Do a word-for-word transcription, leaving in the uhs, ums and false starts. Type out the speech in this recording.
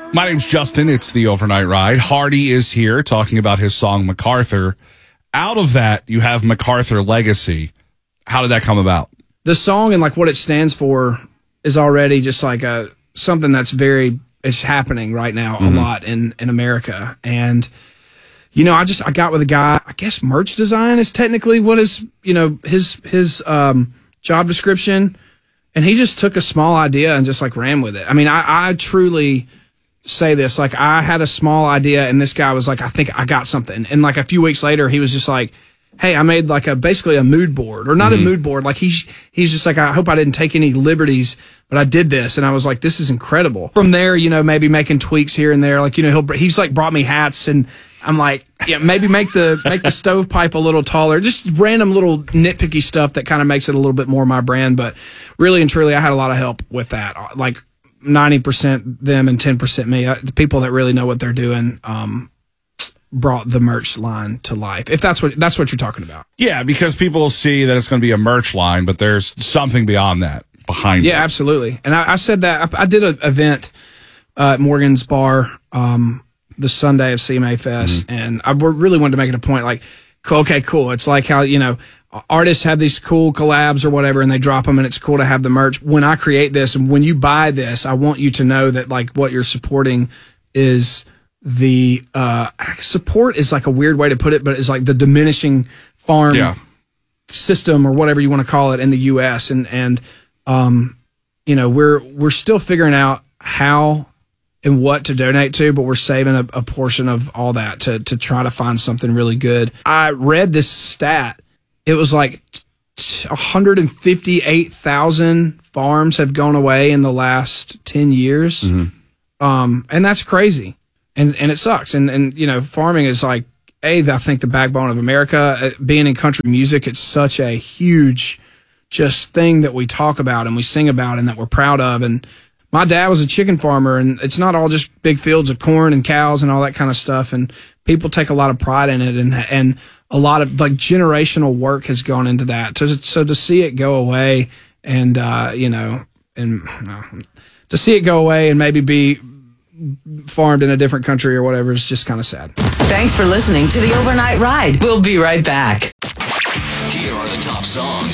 My name's Justin. It's the Overnight Ride. Hardy is here talking about his song MacArthur. Out of that, you have MacArthur Legacy. How did that come about? The song and like what it stands for is already just like a something that's very it's happening right now mm-hmm. a lot in in America. And you know, I just I got with a guy. I guess merch design is technically what is you know his his um, job description, and he just took a small idea and just like ran with it. I mean, I, I truly. say this, like I had a small idea and this guy was like, I think I got something. And like a few weeks later, he was just like, hey, I made like a, basically a mood board or not mm-hmm. a mood board. Like he's, he's just like, I hope I didn't take any liberties, but I did this. And I was like, this is incredible. From there, you know, maybe making tweaks here and there. Like, you know, he'll, he's like brought me hats and I'm like, yeah, maybe make the, make the stovepipe a little taller, just random little nitpicky stuff that kind of makes it a little bit more my brand. But really and truly, I had a lot of help with that. Like, ninety percent them and ten percent me. The people that really know what they're doing um, brought the merch line to life. If that's what that's what you're talking about. Yeah, because people see that it's going to be a merch line, but there's something beyond that behind it. Yeah, absolutely. And I, I said that. I, I did an event uh, at Morgan's Bar um, the Sunday of C M A Fest, mm-hmm. and I really wanted to make it a point like, okay, cool. It's like how, you know, artists have these cool collabs or whatever and they drop them and it's cool to have the merch. When I create this and when you buy this, I want you to know that like what you're supporting is the uh, support is like a weird way to put it, but it's like the diminishing farm yeah. system or whatever you want to call it in the U S. And, and, um, you know, we're, we're still figuring out how and what to donate to, but we're saving a, a portion of all that to, to try to find something really good. I read this stat. It was like one hundred fifty-eight thousand farms have gone away in the last ten years. Mm-hmm. Um, and that's crazy. And, and it sucks. And, and, you know, farming is like, A, I think the backbone of America. Uh, being in country music, it's such a huge just thing that we talk about and we sing about and that we're proud of. And my dad was a chicken farmer, and it's not all just big fields of corn and cows and all that kind of stuff. And people take a lot of pride in it, and and a lot of like generational work has gone into that. So, so to see it go away, and uh, you know, and uh, to see it go away and maybe be farmed in a different country or whatever is just kind of sad. Thanks for listening to the Overnight Ride. We'll be right back. Here are the top songs